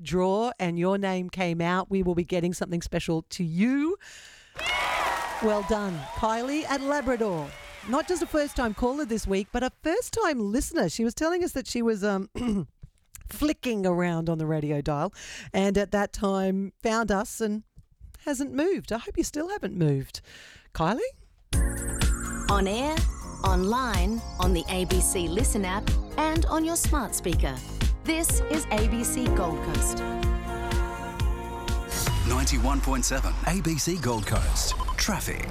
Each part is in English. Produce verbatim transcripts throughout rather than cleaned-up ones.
draw and your name came out, we will be getting something special to you. Well done, Kylie at Labrador. Not just a first-time caller this week, but a first-time listener. She was telling us that she was um, flicking around on the radio dial and at that time found us and hasn't moved. I hope you still haven't moved. Kylie? On air, online, on the A B C Listen app and on your smart speaker. This is A B C Gold Coast. ninety-one point seven A B C Gold Coast. Traffic.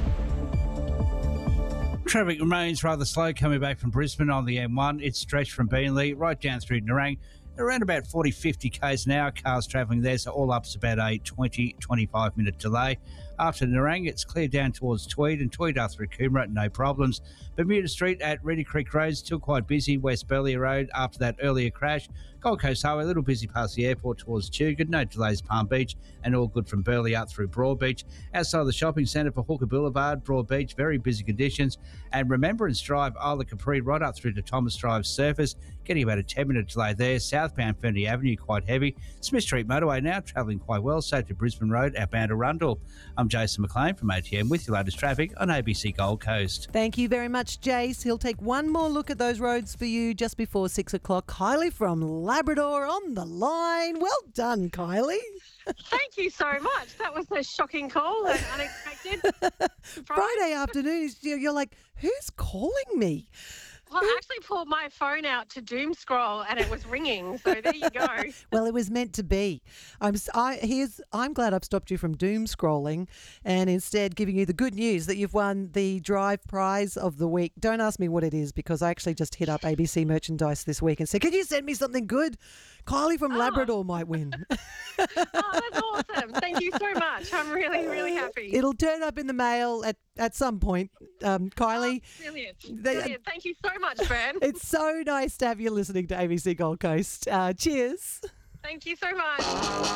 Traffic remains rather slow coming back from Brisbane on the M one. It's stretched from Beenleigh right down through Nerang. Around about forty, fifty k's an hour, cars travelling there, so all up's about a twenty, twenty-five minute delay. After Nerang, it's clear down towards Tweed and Tweed up through Coomera, no problems. Bermuda Street at Reedy Creek Road, still quite busy. West Burleigh Road after that earlier crash. Gold Coast Highway, a little busy past the airport towards Tugard, no delays Palm Beach, and all good from Burleigh up through Broadbeach. Outside the shopping centre for Hooker Boulevard, Broadbeach, very busy conditions. And Remembrance Drive, Isla Capri, right up through to Thomas Drive surface, getting about a ten minute delay there. Southbound Ferny Avenue, quite heavy. Smith Street Motorway now travelling quite well, so to Brisbane Road, outbound to Rundle. I'm Jason McLean from A T M with your latest traffic on A B C Gold Coast. Thank you very much, Jace. He'll take one more look at those roads for you just before six o'clock. Kylie from Labrador on the line. Well done, Kylie. Thank you so much. That was a shocking call and unexpected. Friday afternoon, you're like, who's calling me? Well, I actually pulled my phone out to doom scroll and it was ringing. So there you go. Well, it was meant to be. I'm s- I, here's, I'm glad I've stopped you from doom scrolling and instead giving you the good news that you've won the Drive prize of the week. Don't ask me what it is because I actually just hit up A B C Merchandise this week and said, can you send me something good? Kylie from Oh. Labrador might win. Oh, that's awesome. Thank you so much. I'm really, really happy. It'll turn up in the mail at, at some point, um, Kylie. Oh, brilliant. They- Brilliant. Thank you so much, Fran. It's so nice to have you listening to A B C Gold Coast. Uh, cheers. Thank you so much.